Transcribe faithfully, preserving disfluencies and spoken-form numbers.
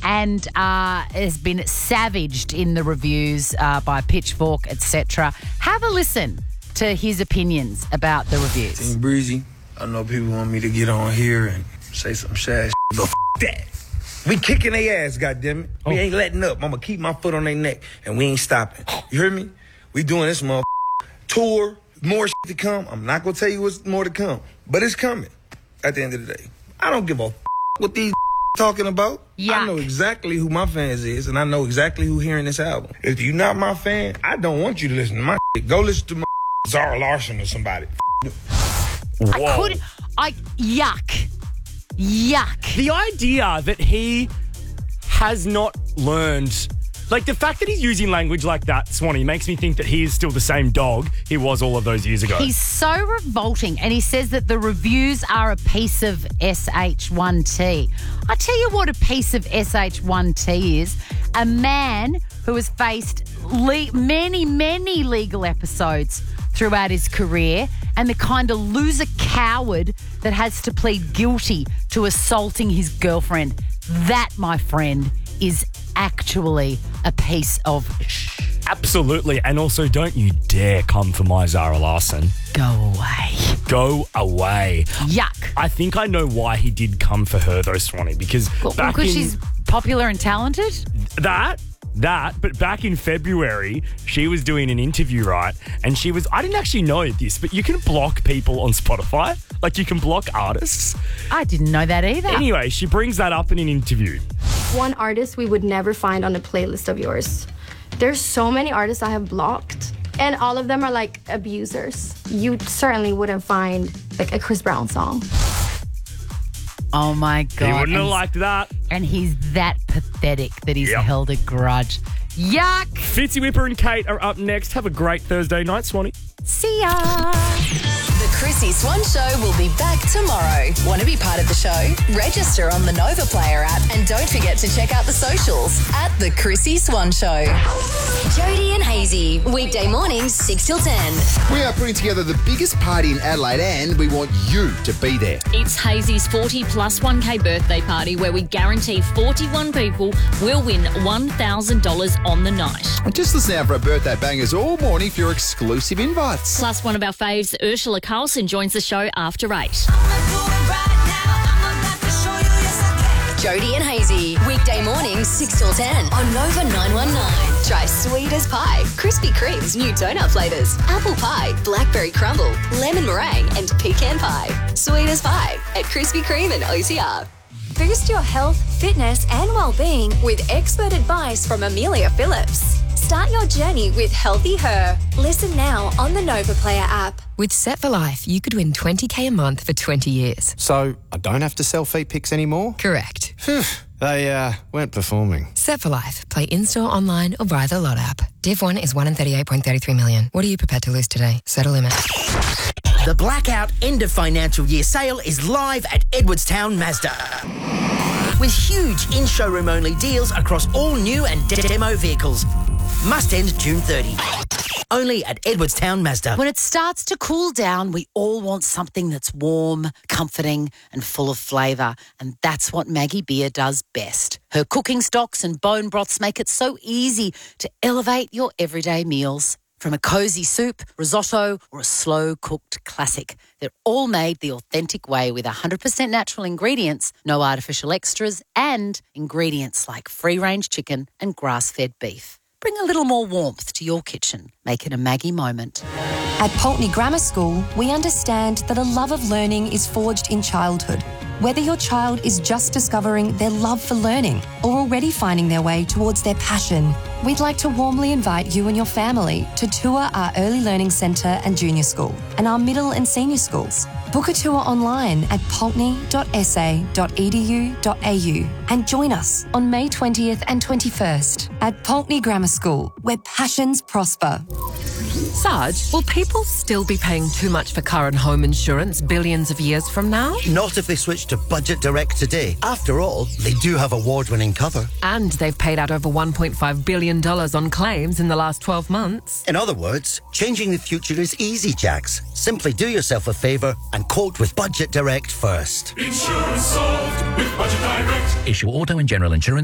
and uh, has been savaged in the reviews uh, by Pitchfork, et cetera. Have a listen to his opinions about the reviews. Team Breezy, I know people want me to get on here and say some sad shit, but f*** that. We kicking their ass, goddammit. Oh. We ain't letting up. I'm gonna keep my foot on their neck, and we ain't stopping. You hear me? We doing this motherfucker tour, more shit to come. I'm not gonna tell you what's more to come, but it's coming at the end of the day. I don't give a f*** what these talking about. Yuck. I know exactly who my fans is, and I know exactly who hearing this album. If you're not my fan, I don't want you to listen to my shit. Go listen to my Zara Larsson or somebody. Whoa. I couldn't. I yuck, yuck. The idea that he has not learned, like the fact that he's using language like that, Swanee, makes me think that he is still the same dog he was all of those years ago. He's so revolting, and he says that the reviews are a piece of S H one T. I tell you what a piece of S H one T is. A man who has faced le- many, many legal episodes throughout his career, and the kind of loser coward that has to plead guilty to assaulting his girlfriend. That, my friend, is actually a piece of shh. Absolutely. And also, don't you dare come for my Zara Larsson. Go away. Go away. Yuck. I think I know why he did come for her, though, Swanee, because well, back because in she's popular and talented? That... That, but back in February, she was doing an interview, right? And she was, I didn't actually know this, but you can block people on Spotify. Like, you can block artists. I didn't know that either. Anyway, she brings that up in an interview. One artist we would never find on a playlist of yours. There's so many artists I have blocked, and all of them are, like, abusers. You certainly wouldn't find, like, a Chris Brown song. Oh, my God. He wouldn't and have liked that. And he's that pathetic that he's yep. held a grudge. Yuck. Fitzy Whipper and Kate are up next. Have a great Thursday night, Swanee. See ya. The Chrissy Swan Show will be back tomorrow. Want to be part of the show? Register on the Nova Player app and don't forget to check out the socials at The Chrissy Swan Show. Jody and Hazy, weekday mornings six till ten. We are putting together the biggest party in Adelaide and we want you to be there. It's Hazy's forty plus one K birthday party where we guarantee forty-one people will win one thousand dollars on the night. Just listen out for our birthday bangers all morning for your exclusive invites. Plus, one of our faves, Ursula Carlson, joins the show after eight. Jody and Hazy, weekday mornings six till ten on Nova nine one nine. Try sweet as pie, Krispy Kreme's new donut flavours, apple pie, blackberry crumble, lemon meringue and pecan pie. Sweet as pie at Krispy Kreme and O C R. Boost your health, fitness and well-being with expert advice from Amelia Phillips. Start your journey with Healthy Her. Listen now on the Nova Player app. With Set for Life, you could win twenty K a month for twenty years. So I don't have to sell feet pics anymore? Correct. Phew, they uh, weren't performing. Set for Life. Play in-store, online or via the Lot app. Div one is one in thirty-eight point three three million. What are you prepared to lose today? Set a limit. The Blackout End of Financial Year sale is live at Edwardstown Mazda. With huge in-showroom only deals across all new and de- demo vehicles. Must end June thirtieth. Only at Edwardstown Mazda. When it starts to cool down, we all want something that's warm, comforting and full of flavour. And that's what Maggie Beer does best. Her cooking stocks and bone broths make it so easy to elevate your everyday meals. From a cosy soup, risotto or a slow-cooked classic, they're all made the authentic way with one hundred percent natural ingredients, no artificial extras and ingredients like free-range chicken and grass-fed beef. Bring a little more warmth to your kitchen. Make it a Maggie moment. At Pulteney Grammar School, we understand that a love of learning is forged in childhood. Whether your child is just discovering their love for learning or already finding their way towards their passion, we'd like to warmly invite you and your family to tour our Early Learning Centre and Junior School and our middle and senior schools. Book a tour online at pulteney dot s a dot e d u dot a u and join us on May twentieth and twenty-first at Pulteney Grammar School, where passions prosper. Sarge, will people still be paying too much for car and home insurance billions of years from now? Not if they switch to Budget Direct today. After all, they do have award-winning cover. And they've paid out over one point five billion dollars on claims in the last twelve months. In other words, changing the future is easy, Jax. Simply do yourself a favour and quote with Budget Direct first. Insurance solved with Budget Direct. Issue auto and general insurance.